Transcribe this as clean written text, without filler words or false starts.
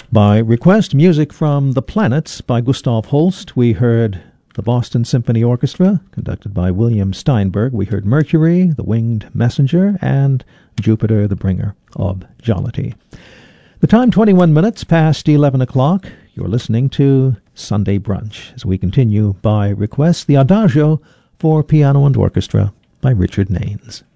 By request, music from The Planets by Gustav Holst. We heard the Boston Symphony Orchestra, conducted by William Steinberg. We heard Mercury, the Winged Messenger, and Jupiter, the Bringer of Jollity. The time, 21 minutes past 11 o'clock. You're listening to Sunday Brunch, as we continue by request the Adagio for piano and orchestra by Richard Naines.